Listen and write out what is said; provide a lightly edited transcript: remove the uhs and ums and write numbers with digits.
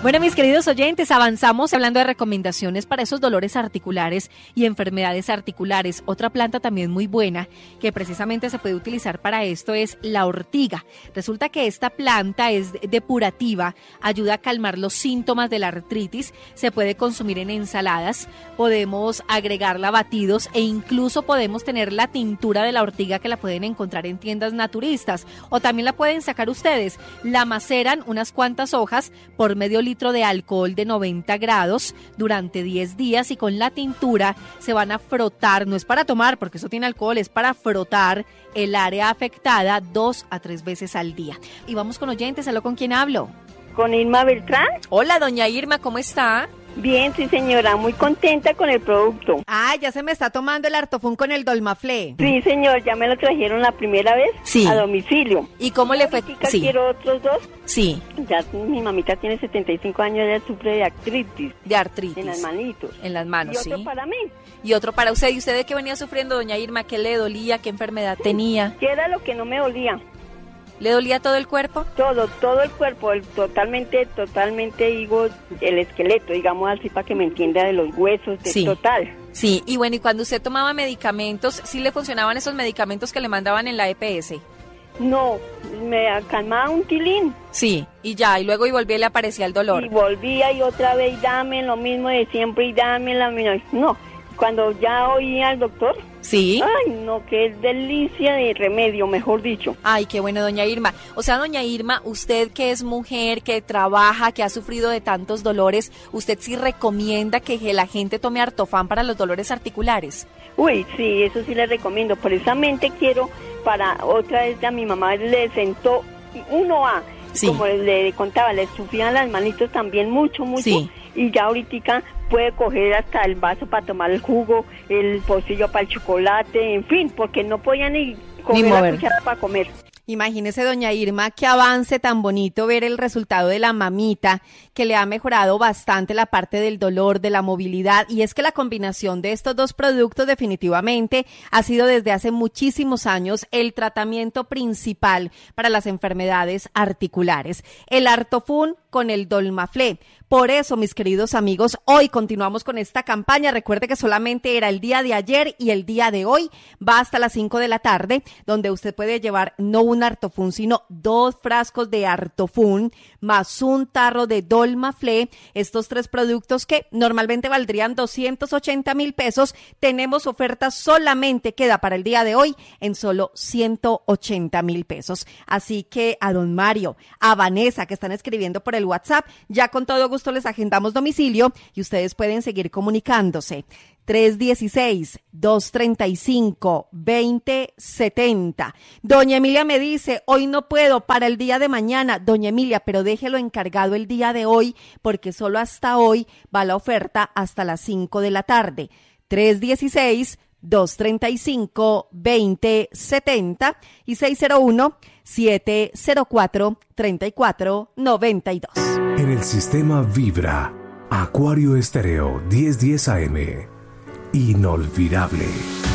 Bueno, mis queridos oyentes, avanzamos hablando de recomendaciones para esos dolores articulares y enfermedades articulares. Otra planta también muy buena que precisamente se puede utilizar para esto es la ortiga. Resulta que esta planta es depurativa, ayuda a calmar los síntomas de la artritis, se puede consumir en ensaladas, podemos agregarla a batidos e incluso podemos tener la tintura de la ortiga que la pueden encontrar en tiendas naturistas o también la pueden sacar ustedes. La maceran unas cuantas hojas por medio litro de alcohol de 90 grados durante 10 días y con la tintura se van a frotar, no es para tomar porque eso tiene alcohol, es para frotar el área afectada 2 a 3 veces al día. Y vamos con oyentes, ¿aló con quién hablo? ¿Con Irma Beltrán? Hola, doña Irma, ¿cómo está? Bien, sí señora, muy contenta con el producto. Ah, ya se me está tomando el Artofún con el Dolmaflé. Sí señor, ya me lo trajeron la primera vez a domicilio. ¿Y cómo le fue? Sí. Quiero otros dos. Sí. Ya mi mamita tiene 75 años, ella sufre de artritis. De artritis. En las manitos. En las manos, sí. Y otro para mí. Y otro para usted. ¿Y usted de qué venía sufriendo, doña Irma? ¿Qué le dolía? ¿Qué enfermedad tenía? ¿Qué era lo que no me dolía? ¿Le dolía todo el cuerpo? Todo el cuerpo, totalmente, digo, el esqueleto, digamos así, para que me entienda, de los huesos, total. Sí, y bueno, y cuando usted tomaba medicamentos, ¿sí le funcionaban esos medicamentos que le mandaban en la EPS? No, me calmaba un tilín. Sí, y ya, y luego y volvía y le aparecía el dolor. Y volvía y otra vez, y dame lo mismo de siempre, y dame la misma. No, cuando ya oía al doctor. Sí. Ay, no, qué delicia de remedio, mejor dicho. Ay, qué bueno, doña Irma. O sea, doña Irma, usted que es mujer, que trabaja, que ha sufrido de tantos dolores, ¿usted sí recomienda que la gente tome Artofán para los dolores articulares? Uy, sí, eso sí le recomiendo. Precisamente quiero, para otra vez a mi mamá le sentó 1A. Sí. Como le contaba, le sufrían las manitos también mucho. Sí. Y ya ahorita puede coger hasta el vaso para tomar el jugo, el pocillo para el chocolate, en fin, porque no podía ni coger la cuchara para comer. Imagínese, doña Irma, qué avance tan bonito ver el resultado de la mamita, que le ha mejorado bastante la parte del dolor, de la movilidad, y es que la combinación de estos dos productos definitivamente ha sido desde hace muchísimos años el tratamiento principal para las enfermedades articulares. El Artofún con el Dolmaflé. Por eso, mis queridos amigos, hoy continuamos con esta campaña. Recuerde que solamente era el día de ayer y el día de hoy va hasta las 5 de la tarde, donde usted puede llevar no un Artofún, sino 2 frascos de Artofún más un tarro de Dolmaflé. Estos 3 productos que normalmente valdrían 280,000 pesos, tenemos oferta solamente, queda para el día de hoy en solo 180,000 pesos. Así que a don Mario, a Vanessa, que están escribiendo por el WhatsApp, ya con todo gusto les agendamos domicilio y ustedes pueden seguir comunicándose. 316-235-2070. Doña Emilia me dice, hoy no puedo, para el día de mañana. Doña Emilia, pero déjelo encargado el día de hoy, porque solo hasta hoy va la oferta hasta las 5 de la tarde. 316-235-2070 y 601-704-3492. En el sistema Vibra, Acuario Estéreo 1010 AM. Inolvidable.